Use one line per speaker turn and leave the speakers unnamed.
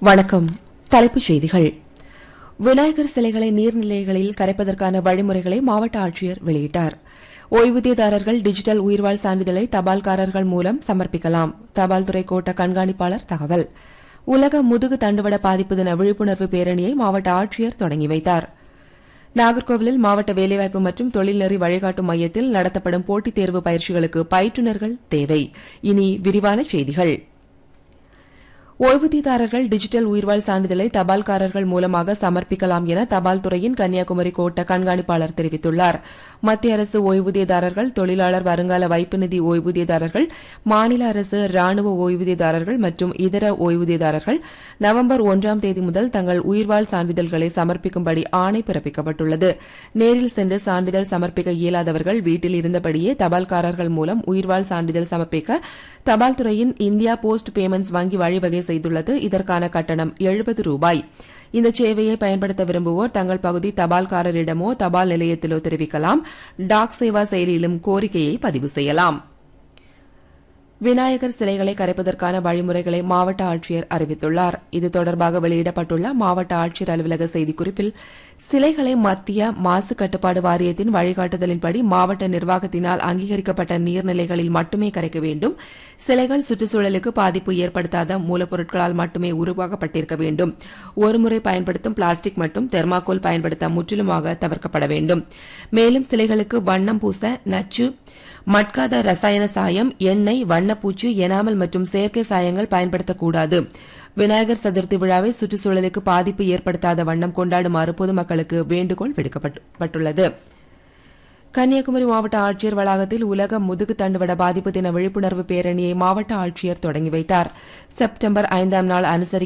வணக்கம். தலைப்புச் செய்திகள். விநாயகர் சிலைகளை நீர்நிலைகளில் கரைப்பதற்கான வழிமுறைகளை மாவட்ட ஆட்சியர் வெளியிட்டார். ஓய்வூதியதாரர்கள் டிஜிட்டல் உயிர்வாழ் சான்றிதழை தபால்காரர்கள் மூலம் சமர்ப்பிக்கலாம். தபால்துறை கோட்ட கண்காணிப்பாளர் தகவல். உலக முதுகு தண்டுவட பாதிப்பு தின விழிப்புணர்வு பேரணியை மாவட்ட ஆட்சியர் தொடங்கி வைத்தார். நாகர்கோவிலில் மாவட்ட வேலைவாய்ப்பு மற்றும் தொழில்நெறி வழிகாட்டும் மையத்தில் நடத்தப்படும் போட்டித் தேர்வு பயிற்சிகளுக்கு பயிற்றுநர்கள் தேவை. இனி விரிவான செய்திகள். ஓய்வூதியதாரர்கள் டிஜிட்டல் உயிர்வாழ் சான்றிதழை தபால்காரர்கள் மூலமாக சமர்ப்பிக்கலாம் என தபால் துறையின் கன்னியாகுமரி கோட்ட கண்காணிப்பாளர் தெரிவித்துள்ளார். மத்திய அரசு ஓய்வூதியதாரர்கள், தொழிலாளர் வருங்கால வைப்பு நிதி ஓய்வூதியதாரர்கள், மாநில அரசு, ராணுவ ஓய்வூதியதாரர்கள் மற்றும் இதர ஓய்வூதியதாரர்கள் நவம்பர் 1ஆம் தேதி முதல் தங்கள் உயிர்வாழ் சான்றிதழ்களை சமர்ப்பிக்கும்படி ஆணை பிறப்பிக்கப்பட்டுள்ளது. நேரில் சென்று சான்றிதழ் சமர்ப்பிக்க இயலாதவர்கள் வீட்டில் இருந்தபடியே தபால்காரர்கள் மூலம் உயிர்வாழ் சான்றிதழ் சமர்ப்பிக்க தபால் துறையின் இந்தியா போஸ்ட் பேமெண்ட்ஸ் வங்கி வழிவகை செய்துள்ளது. இதற்கான கட்டணம் ரூபாய் 70. இந்த சேவையை பயன்படுத்த விரும்புவோர் தங்கள் பகுதி தபால்காரரிடமோ தபால் நிலையத்திலோ தெரிவிக்கலாம். டாக் சேவா செயலியிலும் கோரிக்கையை பதிவு செய்யலாம். விநாயகர் சிலைகளை கரைப்பதற்கான வழிமுறைகளை மாவட்ட ஆட்சியர் அறிவித்துள்ளார். இது தொடர்பாக வெளியிடப்பட்டுள்ள மாவட்ட ஆட்சியர் அலுவலக செய்திக்குறிப்பில், சிலைகளை மத்திய மாசு கட்டுப்பாடு வாரியத்தின் வழிகாட்டுதலின்படி மாவட்ட நிர்வாகத்தினால் அங்கீகரிக்கப்பட்ட நீர்நிலைகளில் மட்டுமே கரைக்க வேண்டும். சிலைகள் சுற்றுச்சூழலுக்கு பாதிப்பு ஏற்படுத்தாத மூலப்பொருட்களால் மட்டுமே உருவாக்கப்பட்டிருக்க வேண்டும். ஒருமுறை பயன்படுத்தும் பிளாஸ்டிக் மற்றும் தெர்மாக்கோல் பயன்படுத்த முற்றிலுமாக தவிர்க்கப்பட வேண்டும். மேலும் சிலைகளுக்கு வண்ணம் பூச நச்சு, மட்காத ரசாயன சாயம், எண்ணெய், வண்ணப்பூச்சு, எனாமல் மற்றும் செயற்கை சாயங்கள் பயன்படுத்தக்கூடாது. விநாயகர் சதுர்த்தி விழாவை சுற்றுச்சூழலுக்கு பாதிப்பு ஏற்படுத்தாத வண்ணம் கொண்டாடுமாறு பொதுமக்களுக்கு வேண்டுகோள் விடுக்கப்பட்டுள்ளது. கன்னியாகுமரி மாவட்ட ஆட்சியர் வளாகத்தில் உலக முதுகு தண்டுவட பாதிப்பு தின விழிப்புணர்வு பேரணியை மாவட்ட ஆட்சியர் தொடங்கி வைத்தார். செப்டம்பர் 5ஆம் நாள்